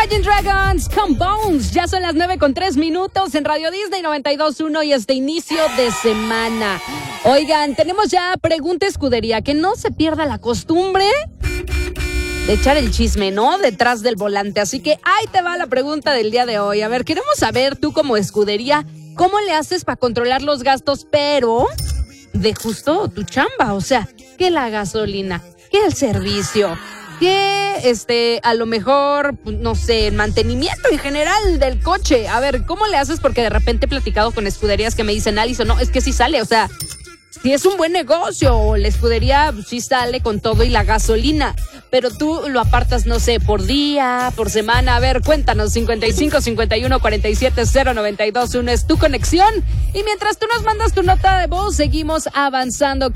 Imagine Dragons con Bones. Ya son las 9:03 en Radio Disney 92.1 y este inicio de semana. Oigan, tenemos ya pregunta escudería. Que no se pierda la costumbre de echar el chisme, ¿no? Detrás del volante. Así que ahí te va la pregunta del día de hoy. A ver, queremos saber tú como escudería, ¿cómo le haces para controlar los gastos, pero de justo tu chamba? O sea, que la gasolina, que el servicio, que a lo mejor, no sé, el mantenimiento en general del coche. A ver, ¿cómo le haces? Porque de repente he platicado con escuderías que me dicen, Alison, no, es que sí sale, o sea, si es un buen negocio, la escudería sí sale con todo y la gasolina, pero tú lo apartas, no sé, por día, por semana. A ver, cuéntanos, 55 51 47 092.1 es tu conexión. Y mientras tú nos mandas tu nota de voz, seguimos avanzando.